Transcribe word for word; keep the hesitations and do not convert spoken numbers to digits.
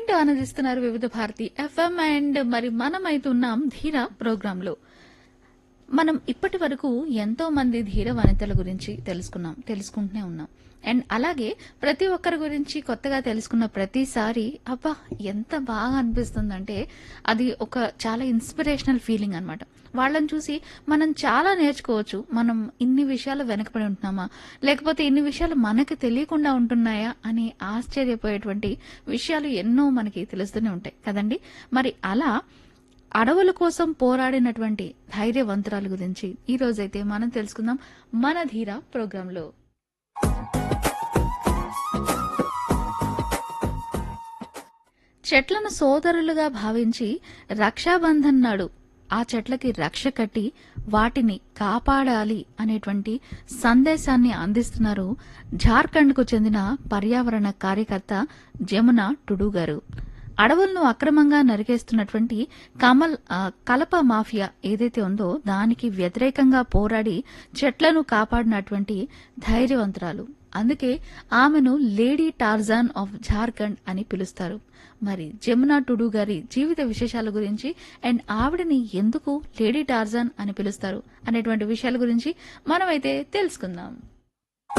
వింటూ ఆనందిస్తున్నారు వివిధ భారతి ఎఫ్ఎం. అండ్ మరి మనం అయితున్నాం ధీర ప్రోగ్రామ్ లో. మనం ఇప్పటి వరకు ఎంతో మంది ధీర వనితల గురించి తెలుసుకున్నాం, తెలుసుకుంటూనే ఉన్నాం. అండ్ అలాగే ప్రతి ఒక్కరి గురించి కొత్తగా తెలుసుకున్న ప్రతిసారి అబ్బా ఎంత బాగా అనిపిస్తుందంటే అది ఒక చాలా ఇన్స్పిరేషనల్ ఫీలింగ్ అన్నమాట. వాళ్ళని చూసి మనం చాలా నేర్చుకోవచ్చు. మనం ఇన్ని విషయాలు వెనకబడి ఉంటున్నామా, లేకపోతే ఇన్ని విషయాలు మనకి తెలియకుండా ఉంటున్నాయా అని ఆశ్చర్యపోయేటువంటి విషయాలు ఎన్నో మనకి తెలుస్తూనే ఉంటాయి కదండి. మరి అలా అడవుల కోసం పోరాడినటువంటి ధైర్యవంతురాల గురించి ఈ రోజైతే మనం తెలుసుకుందాం మన ధీర ప్రోగ్రాంలో. చెట్లను సోదరులుగా భావించి రక్షాబంధన్ నాడు ఆ చెట్లకి రక్ష కట్టి వాటిని కాపాడాలి అనేటువంటి సందేశాన్ని అందిస్తున్నారు జార్ఖండ్ కు చెందిన పర్యావరణ కార్యకర్త జమున టుడు గారు. అడవులను అక్రమంగా నరికేస్తున్నటువంటి కమల్ కలప మాఫియా ఏదైతే ఉందో దానికి వ్యతిరేకంగా పోరాడి చెట్లను కాపాడినటువంటి ధైర్యవంతురాలు. అందుకే ఆమెను లేడీ టార్జాన్ ఆఫ్ జార్ఖండ్ అని పిలుస్తారు. మరి జమున టుడు గారి జీవిత విశేషాల గురించి అండ్ ఆవిడని ఎందుకు లేడీ టార్జాన్ అని పిలుస్తారు అనేటువంటి విషయాల గురించి మనమైతే తెలుసుకుందాం.